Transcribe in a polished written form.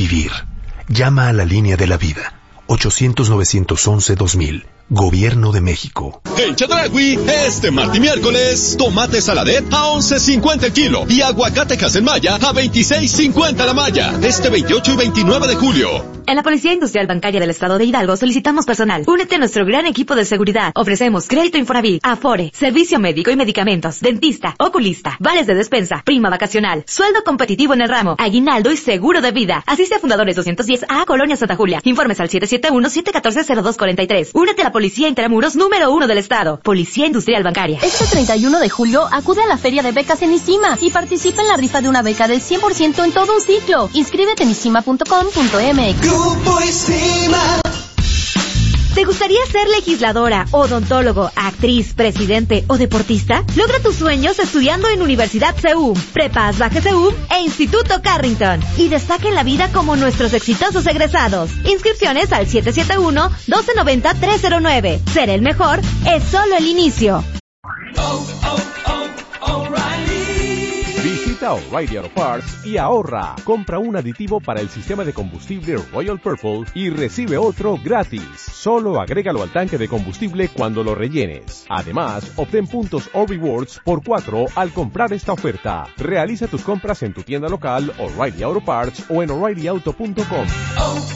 vivir. Llama a la línea de la vida. 800-911-2000. Gobierno de México. En Chedraui, este martes y miércoles, tomate saladet a 11.50 el kilo y aguacate Casenmaya a 26.50 la malla. Este 28 y 29 de julio. En la Policía Industrial Bancaria del Estado de Hidalgo solicitamos personal. Únete a nuestro gran equipo de seguridad. Ofrecemos crédito Infonavit, Afore, servicio médico y medicamentos, dentista, oculista, vales de despensa, prima vacacional, sueldo competitivo en el ramo, aguinaldo y seguro de vida. Asiste a Fundadores 210 a Colonia Santa Julia. Informes al 771-714-0243. Únete a la Policía Intramuros número 1 del Estado. Policía Industrial Bancaria. Este 31 de julio acude a la Feria de Becas en ISIMA y participa en la rifa de una beca del 100% en todo un ciclo. Inscríbete en isima.com.mx. Grupo ISIMA. ¿Te gustaría ser legisladora, odontólogo, actriz, presidente o deportista? Logra tus sueños estudiando en Universidad CEUM, Prepas Baja CEUM e Instituto Carrington. Y destaca en la vida como nuestros exitosos egresados. Inscripciones al 771-1290-309. Ser el mejor es solo el inicio. Visita O'Reilly Auto Parts y ahorra. Compra un aditivo para el sistema de combustible Royal Purple y recibe otro gratis. Solo agrégalo al tanque de combustible cuando lo rellenes. Además, obtén puntos o rewards por 4 al comprar esta oferta. Realiza tus compras en tu tienda local O'Reilly Auto Parts o en O'ReillyAuto.com.